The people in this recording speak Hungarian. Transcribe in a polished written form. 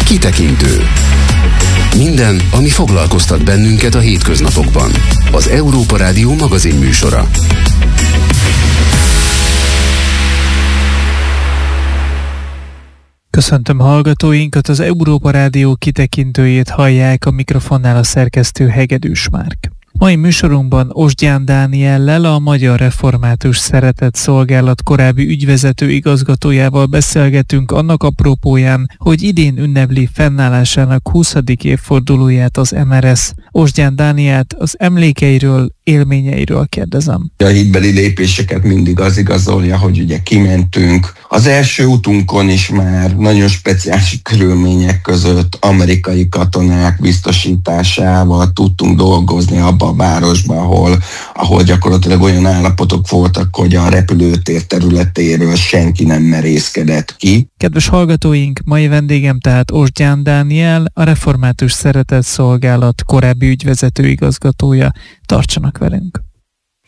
Kitekintő. Minden, ami foglalkoztat bennünket a hétköznapokban. Az Európa Rádió magazinműsora. Köszöntöm hallgatóinkat, az Európa Rádió kitekintőjét hallják, a mikrofonnál a szerkesztő Hegedűs Márk. Mai műsorunkban Osgyán Dániellel, a Magyar Református Szeretetszolgálat korábbi ügyvezető igazgatójával beszélgetünk annak apropóján, hogy idén ünnepli fennállásának 20. évfordulóját az MRS. Osgyán Dánielt az emlékeiről, élményeiről kérdezem. A hitbeli lépéseket mindig az igazolja, hogy ugye kimentünk. Az első utunkon is már nagyon speciális körülmények között amerikai katonák biztosításával tudtunk dolgozni abba a városba, ahol gyakorlatilag olyan állapotok voltak, hogy a repülőtér területéről senki nem merészkedett ki. Kedves hallgatóink, mai vendégem tehát Osgyán Dániel, a Református Szeretetszolgálat korábbi ügyvezető igazgatója. Tartsanak velünk!